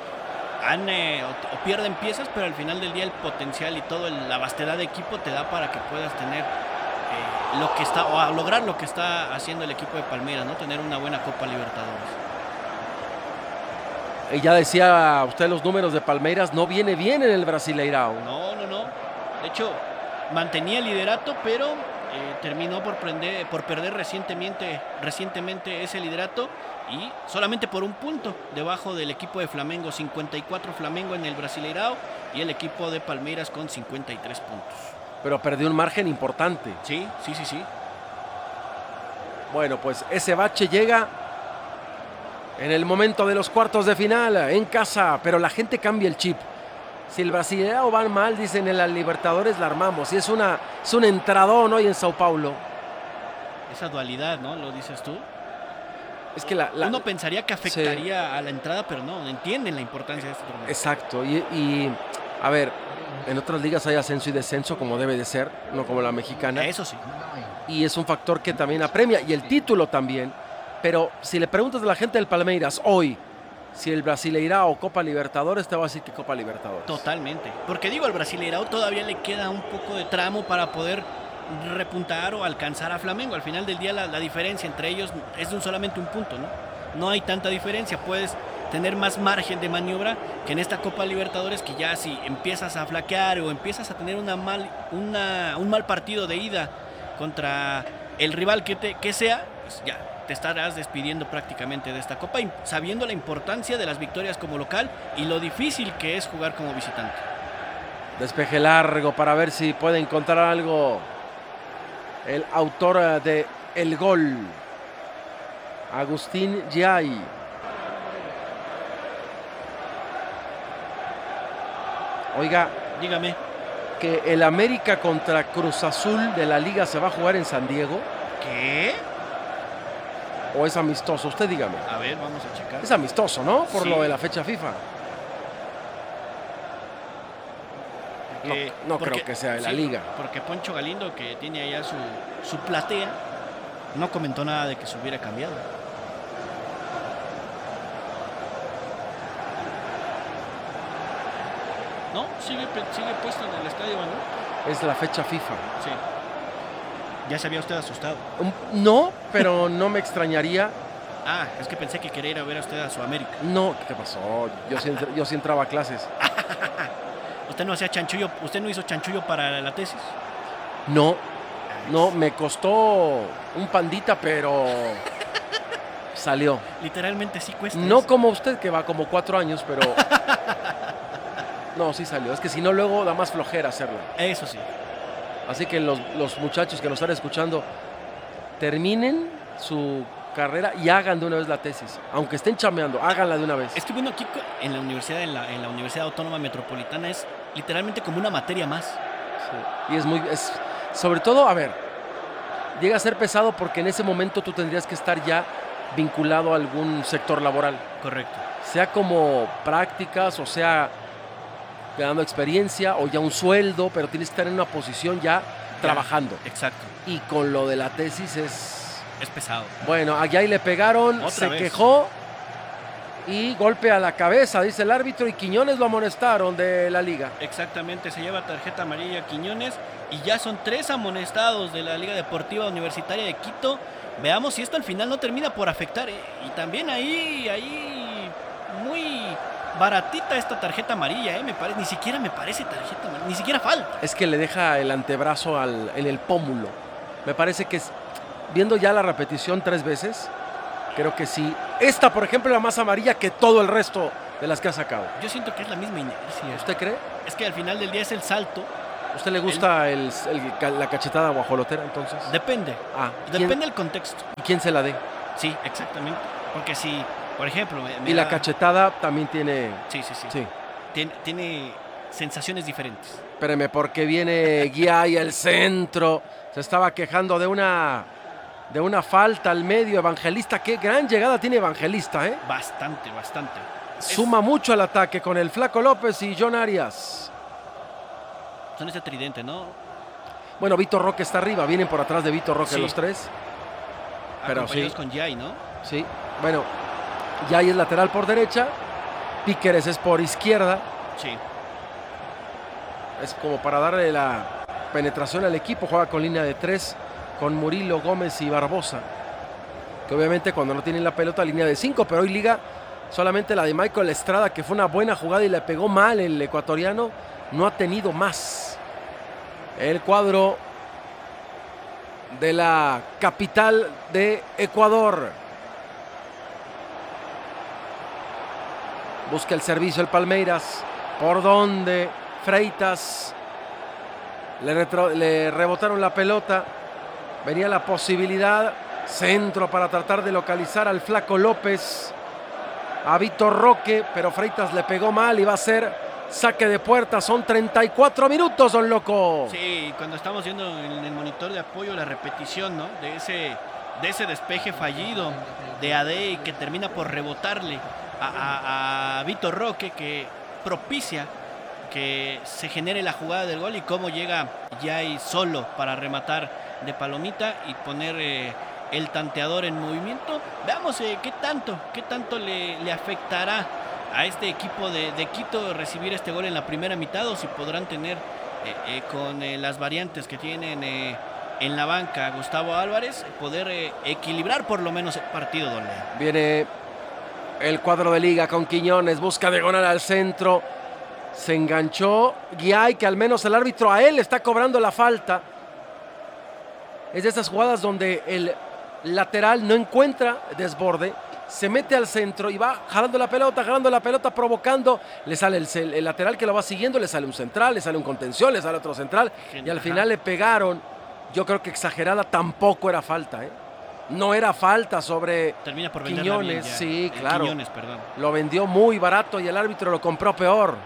O pierden piezas, pero al final del día el potencial y todo la vastedad de equipo te da para que puedas tener lo que está, o a lograr lo que está haciendo el equipo de Palmeiras, ¿no? Tener una buena Copa Libertadores. Y ya decía usted los números de Palmeiras, no viene bien en el Brasileirao. No. De hecho, mantenía el liderato, pero terminó por perder recientemente ese liderato y solamente por un punto debajo del equipo de Flamengo. 54 Flamengo en el Brasileirao y el equipo de Palmeiras con 53 puntos. Pero perdió un margen importante. Sí. Bueno, pues ese bache llega en el momento de los cuartos de final, en casa, pero la gente cambia el chip. Si el Brasileirao va mal, dicen en la Libertadores la armamos. Y es un entradón hoy en Sao Paulo. Esa dualidad, ¿no? ¿Lo dices tú? Es que uno pensaría que afectaría a la entrada, pero no entienden la importancia de este torneo. Exacto. Y a ver, en otras ligas hay ascenso y descenso como debe de ser, no como la mexicana. Eso sí. Y es un factor que también apremia, y el título también. Pero si le preguntas a la gente del Palmeiras hoy, si el Brasileirao o Copa Libertadores, te va a decir que Copa Libertadores. Totalmente. Porque digo, al Brasileirao todavía le queda un poco de tramo para poder repuntar o alcanzar a Flamengo. Al final del día la diferencia entre ellos es solamente un punto, ¿no? No hay tanta diferencia. Puedes tener más margen de maniobra que en esta Copa Libertadores, que ya si empiezas a flaquear o empiezas a tener un mal partido de ida contra el rival que sea, pues ya te estarás despidiendo prácticamente de esta Copa, sabiendo la importancia de las victorias como local y lo difícil que es jugar como visitante. Despeje largo para ver si puede encontrar algo el autor de el gol, Agustín Giai. Oiga, dígame. Que el América contra Cruz Azul de la Liga se va a jugar en San Diego. ¿Qué? ¿O es amistoso? Usted dígame. A ver, vamos a checar. Es amistoso, ¿no? Por sí. Lo de la fecha FIFA. No creo que sea de la Liga. Porque Poncho Galindo, que tiene allá su platea, no comentó nada de que se hubiera cambiado. No, sigue puesto en el estadio, ¿no? Es la fecha FIFA. Sí. ¿Ya se había usted asustado? No, pero no me extrañaría. Es que pensé que quería ir a ver a usted a su América. No, ¿qué pasó? Yo sí entraba a clases. ¿Usted no hacía chanchullo? ¿Usted no hizo chanchullo para la tesis? No, me costó un pandita, pero salió. Literalmente sí cuesta. No eso. como usted, que va como 4 años, pero... No, sí salió. Es que si no, luego da más flojera hacerlo. Eso sí. Así que los muchachos que nos están escuchando, terminen su carrera y hagan de una vez la tesis. Aunque estén chameando, háganla de una vez. Es que bueno, aquí en la universidad, en la Universidad Autónoma Metropolitana, es literalmente como una materia más. Sí. Y sobre todo, a ver, llega a ser pesado porque en ese momento tú tendrías que estar ya vinculado a algún sector laboral. Correcto. Sea como prácticas, o sea, ganando experiencia, o ya un sueldo, pero tienes que estar en una posición ya trabajando. Exacto. Y con lo de la tesis es pesado. Bueno, allá ahí le pegaron, se quejó y golpe a la cabeza, dice el árbitro, y Quiñones lo amonestaron de la liga. Exactamente, se lleva tarjeta amarilla Quiñones y ya son 3 amonestados de la Liga Deportiva Universitaria de Quito. Veamos si esto al final no termina por afectar. Y también ahí muy baratita esta tarjeta amarilla, me parece. Ni siquiera me parece tarjeta amarilla, ni siquiera falta. Es que le deja el antebrazo en el pómulo. Me parece que viendo ya la repetición 3 veces, creo que sí. Esta, por ejemplo, es la más amarilla que todo el resto de las que ha sacado. Yo siento que es la misma inercia. ¿Usted cree? Es que al final del día es el salto. ¿A usted le gusta la cachetada guajolotera entonces? Depende. Depende del contexto. ¿Y quién se la dé? Sí, exactamente. Porque si, por ejemplo... la cachetada también tiene... Sí. Tiene sensaciones diferentes. Espéreme, porque viene Guiay al centro. Se estaba quejando de una falta al medio. Evangelista, qué gran llegada tiene Evangelista, ¿eh? Bastante. Suma mucho al ataque con el Flaco López y John Arias. Son ese tridente, ¿no? Bueno, Vitor Roque está arriba. Vienen por atrás de Vitor Roque los tres. Pero sí. Con Guiay, ¿no? Sí. Bueno, Guiay es lateral por derecha. Píqueres es por izquierda. Sí. Es como para darle la penetración al equipo. Juega con línea de 3 con Murilo, Gómez y Barbosa. Que obviamente cuando no tienen la pelota, línea de 5. Pero hoy liga solamente la de Michael Estrada, que fue una buena jugada y le pegó mal el ecuatoriano. No ha tenido más. El cuadro de la capital de Ecuador. Busca el servicio el Palmeiras. ¿Por dónde? Freitas. Le rebotaron la pelota. Venía la posibilidad. Centro para tratar de localizar al Flaco López. A Vitor Roque. Pero Freitas le pegó mal y va a ser saque de puerta. Son 34 minutos, don Loco. Sí, cuando estamos viendo en el monitor de apoyo la repetición, ¿no? De ese despeje fallido de Ade que termina por rebotarle a Vitor Roque, que propicia que se genere la jugada del gol y cómo llega Guiay solo para rematar de palomita y poner el tanteador en movimiento. Veamos qué tanto le afectará a este equipo de Quito recibir este gol en la primera mitad, o si podrán tener con las variantes que tienen en la banca Gustavo Álvarez, poder equilibrar por lo menos el partido, don Leo. Viene el cuadro de liga con Quiñones, busca diagonal al centro, se enganchó Guiay, que al menos el árbitro a él está cobrando la falta. Es de esas jugadas donde el lateral no encuentra desborde, se mete al centro y va jalando la pelota, provocando. Le sale el lateral que lo va siguiendo, le sale un central, le sale un contención, le sale otro central. Y al final le pegaron. Yo creo que exagerada tampoco era falta, ¿eh? No era falta sobre Termina por Quiñones. Sí, claro. Quiñones, perdón. Lo vendió muy barato y el árbitro lo compró peor.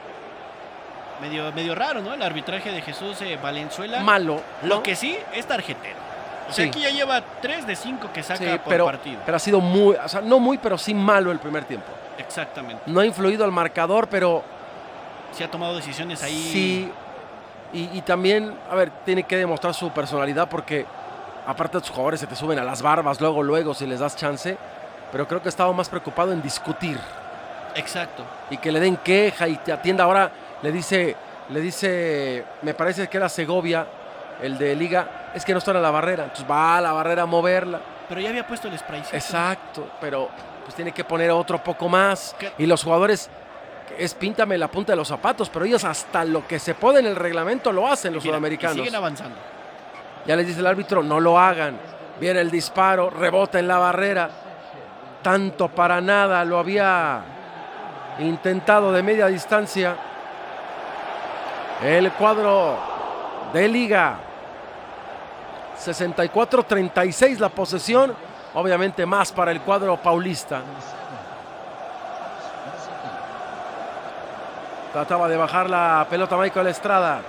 Medio raro, ¿no? El arbitraje de Jesús Valenzuela. Malo, ¿no? Lo que sí es tarjetero. O sea, aquí ya lleva 3 de 5 que saca por partido. Pero ha sido muy, o sea, no muy, pero sí malo el primer tiempo. Exactamente. No ha influido al marcador, pero... Sí ha tomado decisiones ahí. Sí, y también, a ver, tiene que demostrar su personalidad porque aparte de sus jugadores se te suben a las barbas luego si les das chance, pero creo que estaba más preocupado en discutir. Exacto. Y que le den queja y te atienda. Ahora le dice, me parece que era Segovia, el de Liga, es que no está en la barrera, entonces va a la barrera a moverla. Pero ya había puesto el spray. Exacto, pero pues tiene que poner otro poco más. ¿Qué? Y los jugadores, es píntame la punta de los zapatos, pero ellos hasta lo que se puede en el reglamento lo hacen los sudamericanos. Y siguen avanzando. Ya les dice el árbitro, no lo hagan. Viene el disparo, rebota en la barrera. Tanto para nada, lo había intentado de media distancia. El cuadro de Liga. 64-36 la posesión, obviamente más para el cuadro paulista. Trataba de bajar la pelota Michael Estrada.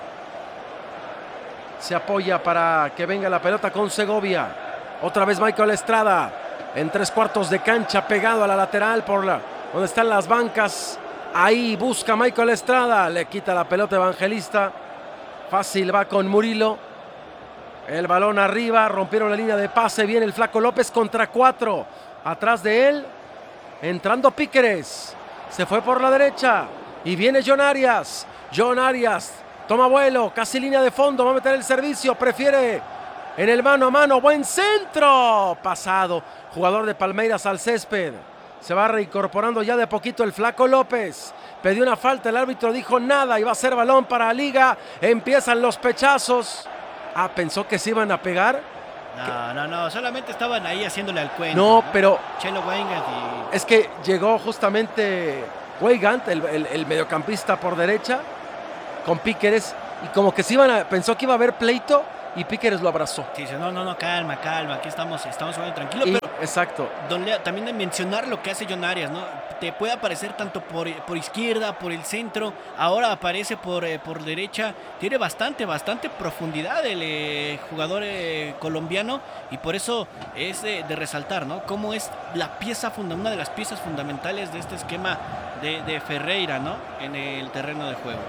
Se apoya para que venga la pelota con Segovia. Otra vez Michael Estrada en 3/4 de cancha, pegado a la lateral donde están las bancas. Ahí busca Michael Estrada, le quita la pelota Evangelista. Fácil va con Murilo. El balón arriba, rompieron la línea de pase, viene el Flaco López contra 4. Atrás de él, entrando Píqueres. Se fue por la derecha y viene John Arias. John Arias toma vuelo, casi línea de fondo, va a meter el servicio, prefiere en el mano a mano. Buen centro, pasado. Jugador de Palmeiras al césped. Se va reincorporando ya de poquito el Flaco López. Pidió una falta, el árbitro dijo nada y va a ser balón para Liga. Empiezan los pechazos. Pensó que se iban a pegar. No, solamente estaban ahí haciéndole al cuento. No, pero Chelo Weingart es que llegó justamente Weigand, el mediocampista por derecha, con Piqueres, y como que pensó que iba a haber pleito, y Piqueres lo abrazó. Sí, dice, no, calma, aquí estamos jugando tranquilo. Pero exacto. Don Lea, también de mencionar lo que hace John Arias, ¿no? Te puede aparecer tanto por izquierda, por el centro, ahora aparece por derecha. Tiene bastante profundidad el jugador colombiano, y por eso es de resaltar, ¿no? Cómo es una de las piezas fundamentales de este esquema de Ferreira, ¿no? En el terreno de juego.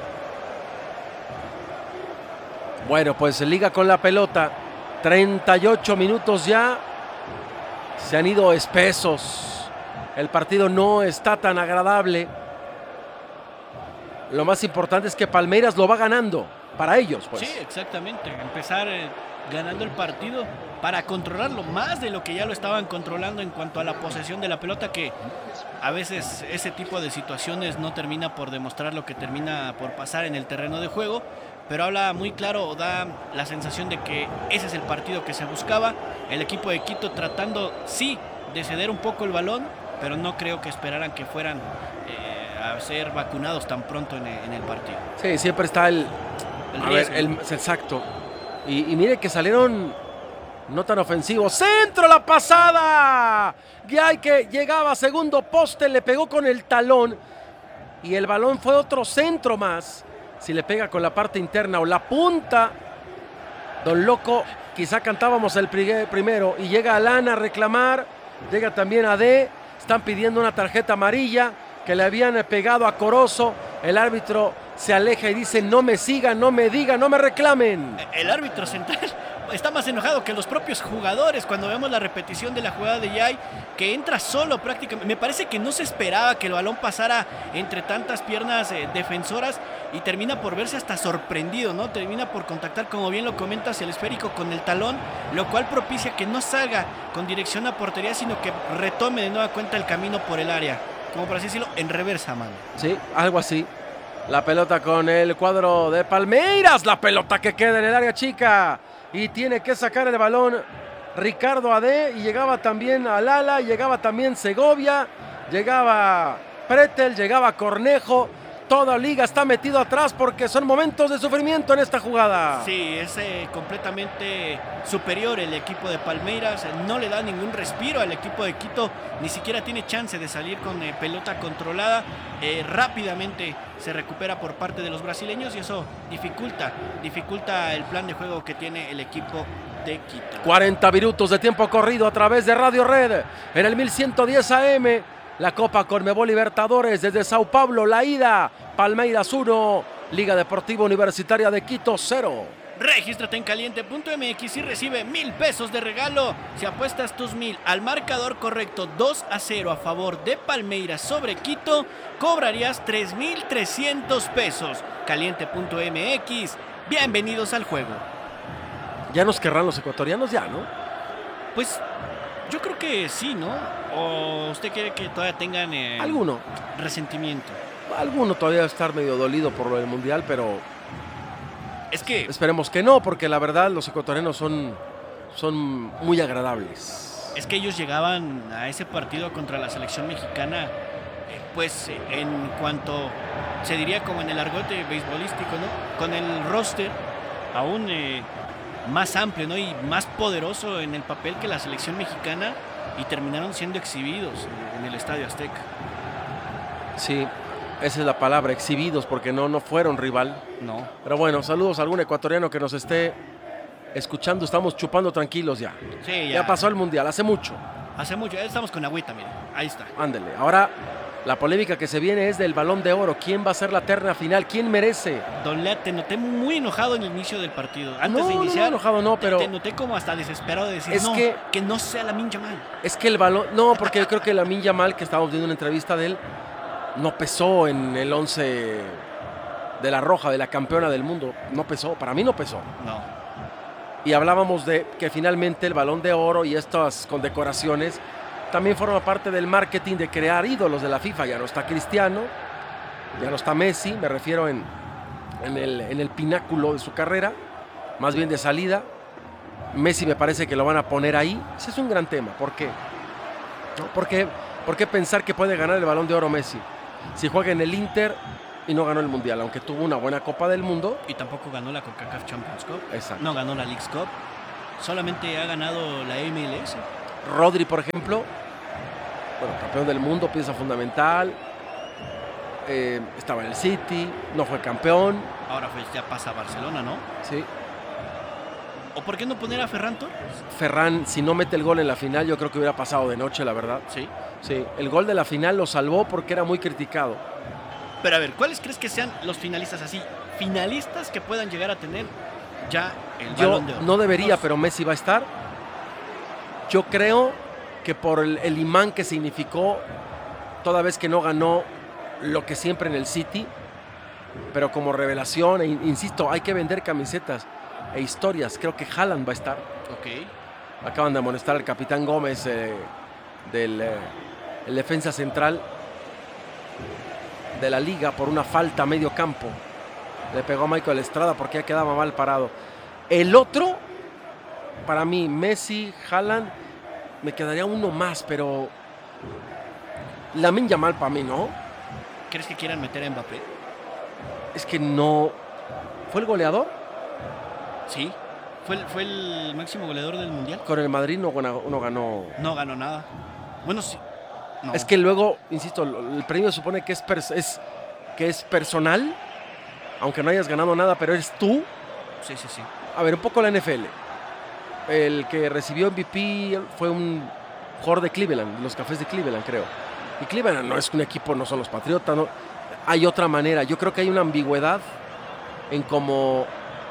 Bueno, pues liga con la pelota. 38 minutos ya. Se han ido espesos. El partido no está tan agradable. Lo más importante es que Palmeiras lo va ganando. Para ellos, pues. Sí, exactamente. Empezar ganando el partido para controlarlo más de lo que ya lo estaban controlando en cuanto a la posesión de la pelota, que a veces ese tipo de situaciones no termina por demostrar lo que termina por pasar en el terreno de juego. Pero habla muy claro, da la sensación de que ese es el partido que se buscaba. El equipo de Quito tratando, sí, de ceder un poco el balón, pero no creo que esperaran que fueran a ser vacunados tan pronto en el partido. Sí, siempre está el riesgo. Exacto. Y mire que salieron no tan ofensivos. ¡Centro, la pasada! Guay, que llegaba a segundo poste, le pegó con el talón, y el balón fue otro centro más. Si le pega con la parte interna o la punta, Don Loco, quizá cantábamos el primero. Y llega Alana a reclamar, llega también D. Están pidiendo una tarjeta amarilla que le habían pegado a Corozo. El árbitro se aleja y dice: no me sigan, no me digan, no me reclamen. El árbitro central está más enojado que los propios jugadores cuando vemos la repetición de la jugada de Yay, que entra solo prácticamente. Me parece que no se esperaba que el balón pasara entre tantas piernas defensoras, y termina por verse hasta sorprendido, ¿no? Termina por contactar, como bien lo comentas, el esférico con el talón, lo cual propicia que no salga con dirección a portería, sino que retome de nueva cuenta el camino por el área, como por así decirlo, en reversa, mano. Sí, algo así. La pelota con el cuadro de Palmeiras, la pelota que queda en el área chica, y tiene que sacar el balón Ricardo Ade, y llegaba también Alala, llegaba también Segovia, llegaba Pretel, llegaba Cornejo. Toda liga está metido atrás porque son momentos de sufrimiento en esta jugada. Sí, es completamente superior el equipo de Palmeiras. No le da ningún respiro al equipo de Quito. Ni siquiera tiene chance de salir con pelota controlada. Rápidamente se recupera por parte de los brasileños, y eso dificulta el plan de juego que tiene el equipo de Quito. 40 minutos de tiempo corrido a través de Radio Red en el 1110 AM. La Copa Conmebol Libertadores desde Sao Paulo, la ida, Palmeiras 1, Liga Deportiva Universitaria de Quito 0. Regístrate en caliente.mx y recibe 1,000 pesos de regalo. Si apuestas tus 1,000 al marcador correcto 2-0 a favor de Palmeiras sobre Quito, cobrarías 3,300 pesos. Caliente.mx, bienvenidos al juego. ¿Ya nos querrán los ecuatorianos? Ya, ¿no? Pues yo creo que sí, ¿no? ¿O usted quiere que todavía tengan alguno resentimiento? Alguno todavía va a estar medio dolido por lo del Mundial, pero es que esperemos que no, porque la verdad los ecuatorianos son muy agradables. Es que ellos llegaban a ese partido contra la selección mexicana, pues en cuanto se diría como en el argote beisbolístico, ¿no? Con el roster aún más amplio, ¿no? Y más poderoso en el papel que la selección mexicana, y terminaron siendo exhibidos en el Estadio Azteca. Sí, esa es la palabra, exhibidos, porque no fueron rival. No. Pero bueno, saludos a algún ecuatoriano que nos esté escuchando. Estamos chupando tranquilos ya. Sí, ya pasó el Mundial, hace mucho. Ya estamos con agüita, mire, ahí está. Ándele, ahora la polémica que se viene es del Balón de Oro. ¿Quién va a ser la terna final? ¿Quién merece? Don Lea, te noté muy enojado en el inicio del partido. Antes de iniciar, no enojado no, pero te noté como hasta desesperado de decir, que no sea Lamine Yamal. Es que el balón, no, porque yo creo que Lamine Yamal, que estábamos viendo una entrevista de él, no pesó en el 11 de la Roja, de la campeona del mundo. No pesó, para mí no pesó. No. Y hablábamos de que finalmente el Balón de Oro y estas condecoraciones también forma parte del marketing de crear ídolos de la FIFA. Ya no está Cristiano, ya no está Messi, me refiero en el pináculo de su carrera, más bien de salida. Messi me parece que lo van a poner ahí. Ese es un gran tema. ¿Por qué? ¿No? ¿Por qué pensar que puede ganar el Balón de Oro Messi? si juega en el Inter y no ganó el Mundial, aunque tuvo una buena Copa del Mundo. Y tampoco ganó la CONCACAF Champions Cup. Exacto. No ganó la Leagues Cup. Solamente ha ganado la MLS. Rodri, por ejemplo, bueno, campeón del mundo, pieza fundamental. Estaba en el City, no fue campeón. Ahora pues ya pasa a Barcelona, ¿no? Sí. ¿O por qué no poner a Ferran Torres? Ferran, si no mete el gol en la final, yo creo que hubiera pasado de noche, la verdad. Sí. Sí, el gol de la final lo salvó porque era muy criticado. Pero a ver, ¿cuáles crees que sean los finalistas así? Finalistas que puedan llegar a tener ya el Balón de Oro. No debería, pero Messi va a estar. Yo creo que por el imán que significó toda vez que no ganó lo que siempre en el City, pero como revelación, insisto, hay que vender camisetas e historias. Creo que Haaland va a estar. Ok. Acaban de amonestar al capitán Gómez el defensa central de la liga por una falta a medio campo. Le pegó a Michael Estrada porque ya quedaba mal parado. El otro, para mí, Messi, Haaland, me quedaría uno más, pero Lamine Yamal para mí, ¿no? ¿Crees que quieran meter a Mbappé? Es que no... ¿Fue el goleador? Sí. ¿Fue el máximo goleador del Mundial? Con el Madrid no ganó... No ganó nada. Bueno, sí. No. Es que luego, insisto, el premio supone que es personal, aunque no hayas ganado nada, pero eres tú. Sí. A ver, un poco la NFL. El que recibió MVP fue un jugador de Cleveland, los Cafés de Cleveland, creo. Y Cleveland no es un equipo, no son los Patriotas, no. Hay otra manera. Yo creo que hay una ambigüedad en cómo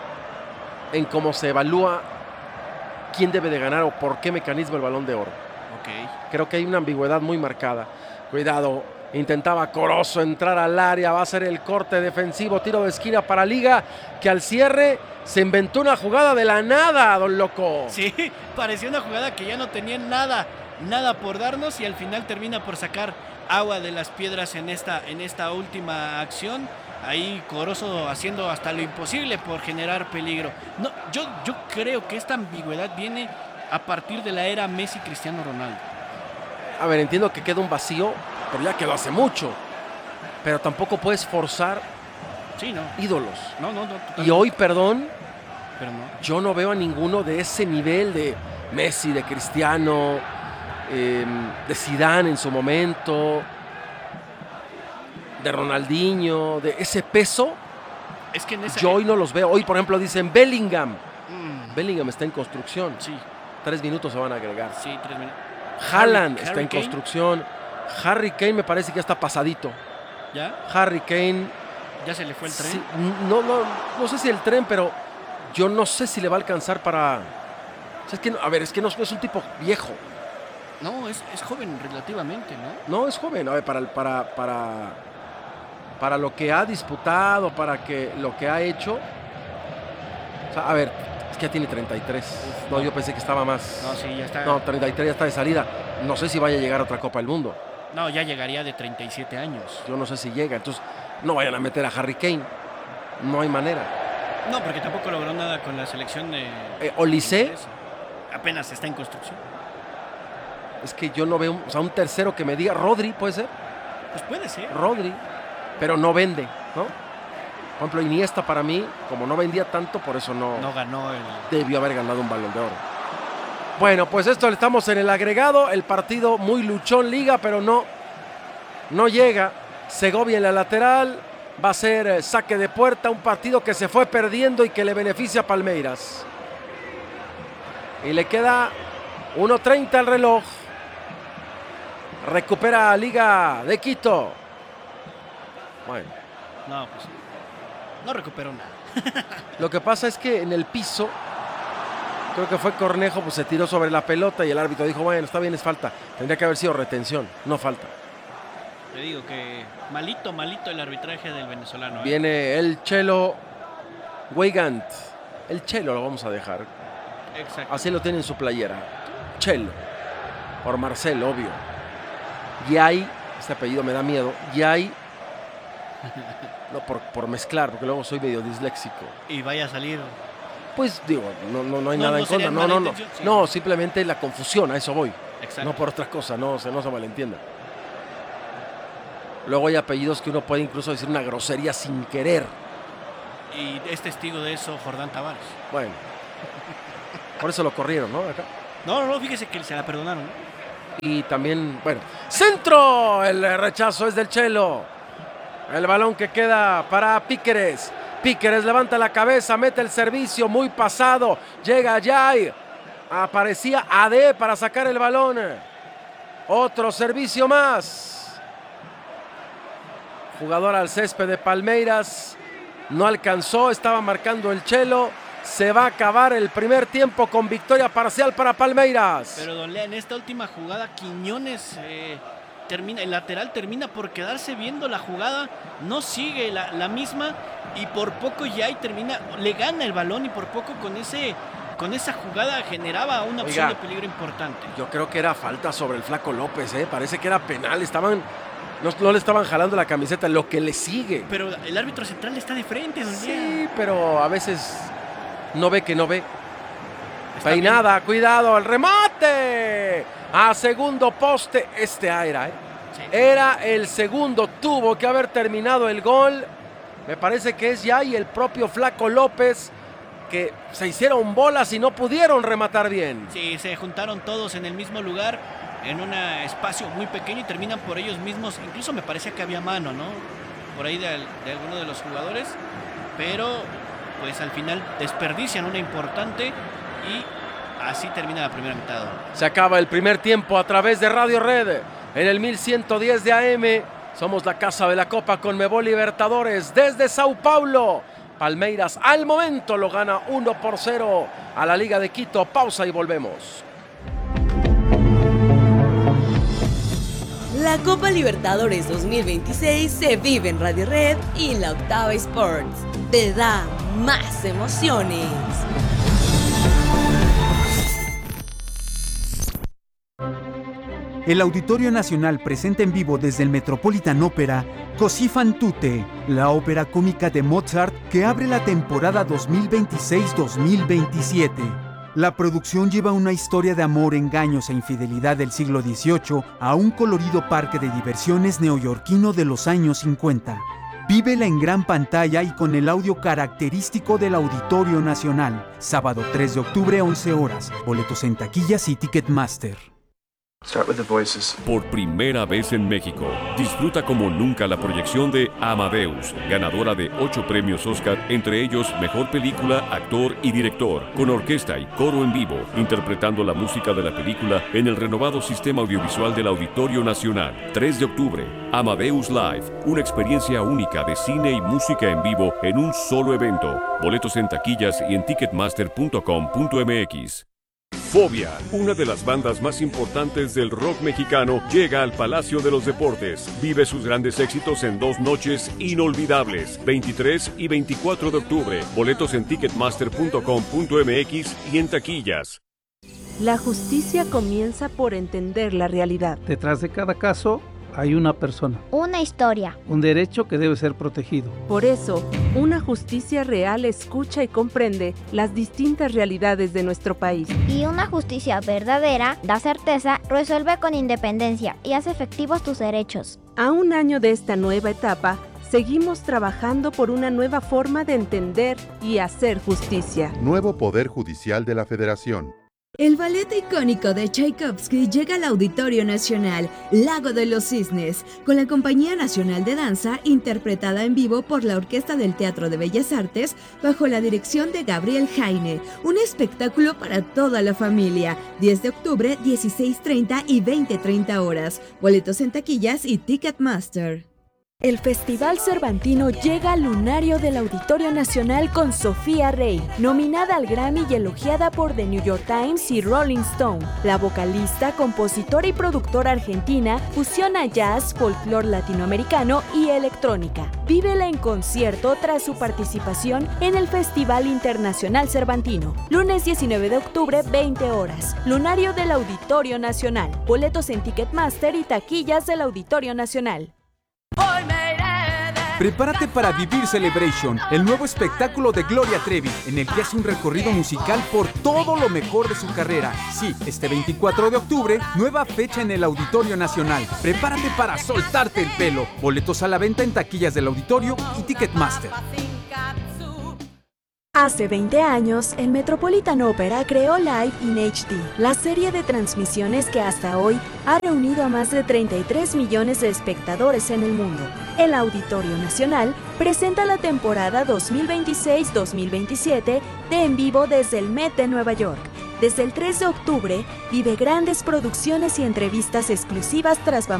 se evalúa quién debe de ganar o por qué mecanismo el Balón de Oro. Ok. Creo que hay una ambigüedad muy marcada. Cuidado, intentaba Corozo entrar al área, va a ser el corte defensivo, tiro de esquina para Liga, que al cierre se inventó una jugada de la nada, don Loco. Sí, parecía una jugada que ya no tenía nada por darnos y al final termina por sacar agua de las piedras en esta última acción. Ahí Corozo haciendo hasta lo imposible por generar peligro. No, yo creo que esta ambigüedad viene a partir de la era Messi-Cristiano Ronaldo. A ver, entiendo que queda un vacío, pero ya quedó hace mucho. Pero tampoco puedes forzar ídolos. No. Y hoy, perdón, pero no. Yo no veo a ninguno de ese nivel de Messi, de Cristiano, de Zidane en su momento, de Ronaldinho, de ese peso. Es que yo hoy no los veo. Hoy, por ejemplo, dicen Bellingham. Bellingham está en construcción. Sí. 3 minutos se van a agregar. Sí, 3 minutos. Haaland está en construcción. Harry Kane me parece que ya está pasadito. ¿Ya? Harry Kane. ¿Ya se le fue el tren? Sí, no sé si el tren, pero yo no sé si le va a alcanzar para... O sea, es que no es un tipo viejo. No, es joven relativamente, ¿no? No, es joven. A ver, para lo que ha disputado, lo que ha hecho. O sea, a ver, es que ya tiene 33. No, yo pensé que estaba más. No, sí, ya está. No, 33 ya está de salida. No sé si vaya a llegar a otra Copa del Mundo. No, ya llegaría de 37 años. Yo no sé si llega. Entonces, no vayan a meter a Harry Kane. No hay manera. No, porque tampoco logró nada con la selección de... Olise. Apenas está en construcción. Es que yo no veo, un tercero que me diga, Rodri, ¿puede ser? Pues puede ser. Rodri, pero no vende, ¿no? Por ejemplo, Iniesta para mí, como no vendía tanto, por eso no ganó debió haber ganado un Balón de Oro. Bueno, pues estamos en el agregado, el partido muy luchón Liga, pero no llega. Segovia en la lateral, va a ser saque de puerta, un partido que se fue perdiendo y que le beneficia a Palmeiras. Y le queda 1:30 al reloj. Recupera Liga de Quito. Bueno. No, pues no recuperó nada. Lo que pasa es que en el piso, creo que fue Cornejo, pues se tiró sobre la pelota y el árbitro dijo, bueno, está bien, es falta. Tendría que haber sido retención, no falta. Te digo que malito el arbitraje del venezolano. Viene el Chelo Weigand. El Chelo lo vamos a dejar. Exacto. Así lo tiene en su playera. Chelo. Por Marcel, obvio. Y hay, este apellido me da miedo, y hay, no por mezclar, porque luego soy medio disléxico. Y vaya a salir. Pues digo, no hay nada en contra. No, simplemente la confusión, a eso voy. Exacto. No por otra cosa, no se malentienda. Luego hay apellidos que uno puede incluso decir una grosería sin querer. Y es testigo de eso Jordán Tavares. Bueno, por eso lo corrieron, ¿no? Acá. No, fíjese que se la perdonaron. Y también, bueno, ¡centro! El rechazo es del Chelo. El balón que queda para Píqueres. Píqueres levanta la cabeza, mete el servicio, muy pasado. Llega Jay. Aparecía AD para sacar el balón. Otro servicio más. Jugador al césped de Palmeiras. No alcanzó, estaba marcando el Chelo. Se va a acabar el primer tiempo con victoria parcial para Palmeiras. Pero don Lea, en esta última jugada Quiñones el lateral termina por quedarse viendo la jugada, no sigue la misma y por poco ya le gana el balón y por poco con esa jugada generaba una opción de peligro importante. Yo creo que era falta sobre el Flaco López, parece que era penal, no le estaban jalando la camiseta, lo que le sigue. Pero el árbitro central está de frente, don Lea. Sí, pero a veces no ve que no ve. Peinada, bien. Cuidado, el remate. A segundo poste. Sí. Era el segundo. Tuvo que haber terminado el gol. Me parece que es ya y el propio Flaco López que se hicieron bolas y no pudieron rematar bien. Sí, se juntaron todos en el mismo lugar, en un espacio muy pequeño y terminan por ellos mismos. Incluso me parece que había mano, ¿no? Por ahí de alguno de los jugadores. Pero pues al final desperdician una importante y así termina la primera mitad. Se acaba el primer tiempo a través de Radio Red en el 1110 de AM. Somos la casa de la Copa Conmebol Libertadores desde Sao Paulo. Palmeiras al momento lo gana 1-0 a la Liga de Quito. Pausa y volvemos. La Copa Libertadores 2026 se vive en Radio Red y la Octava Sports. Te da más emociones. El Auditorio Nacional presenta en vivo desde el Metropolitan Opera Così fan tutte, la ópera cómica de Mozart que abre la temporada 2026-2027. La producción lleva una historia de amor, engaños e infidelidad del siglo XVIII a un colorido parque de diversiones neoyorquino de los años 50. Vívela en gran pantalla y con el audio característico del Auditorio Nacional. Sábado 3 de octubre, 11 horas. Boletos en taquillas y Ticketmaster. Por primera vez en México, disfruta como nunca la proyección de Amadeus, ganadora de 8 premios Oscar, entre ellos Mejor Película, Actor y Director, con orquesta y coro en vivo, interpretando la música de la película en el renovado sistema audiovisual del Auditorio Nacional. 3 de octubre, Amadeus Live, una experiencia única de cine y música en vivo en un solo evento. Boletos en taquillas y en ticketmaster.com.mx. Fobia, una de las bandas más importantes del rock mexicano, llega al Palacio de los Deportes. Vive sus grandes éxitos en 2 noches inolvidables, 23 y 24 de octubre. Boletos en ticketmaster.com.mx y en taquillas. La justicia comienza por entender la realidad. Detrás de cada caso hay una persona. Una historia. Un derecho que debe ser protegido. Por eso, una justicia real escucha y comprende las distintas realidades de nuestro país. Y una justicia verdadera da certeza, resuelve con independencia y hace efectivos tus derechos. A un año de esta nueva etapa, seguimos trabajando por una nueva forma de entender y hacer justicia. Nuevo Poder Judicial de la Federación. El ballet icónico de Tchaikovsky llega al Auditorio Nacional, Lago de los Cisnes, con la Compañía Nacional de Danza, interpretada en vivo por la Orquesta del Teatro de Bellas Artes, bajo la dirección de Gabriel Jaine. Un espectáculo para toda la familia. 10 de octubre, 16:30 y 20:30 horas. Boletos en taquillas y Ticketmaster. El Festival Cervantino llega al lunario del Auditorio Nacional con Sofía Rey, nominada al Grammy y elogiada por The New York Times y Rolling Stone. La vocalista, compositora y productora argentina fusiona jazz, folclore latinoamericano y electrónica. Vívela en concierto tras su participación en el Festival Internacional Cervantino. Lunes 19 de octubre, 20 horas. Lunario del Auditorio Nacional. Boletos en Ticketmaster y taquillas del Auditorio Nacional. Hoy me iré de Prepárate para vivir Celebration, el nuevo espectáculo de Gloria Trevi, en el que hace un recorrido musical por todo lo mejor de su carrera. Sí, este 24 de octubre, nueva fecha en el Auditorio Nacional. Prepárate para soltarte el pelo. Boletos a la venta en taquillas del auditorio y Ticketmaster. Hace 20 años, el Metropolitan Opera creó Live in HD, la serie de transmisiones que hasta hoy ha reunido a más de 33 millones de espectadores en el mundo. El Auditorio Nacional presenta la temporada 2026-2027 de En Vivo desde el Met de Nueva York. Desde el 3 de octubre, vive grandes producciones y entrevistas exclusivas tras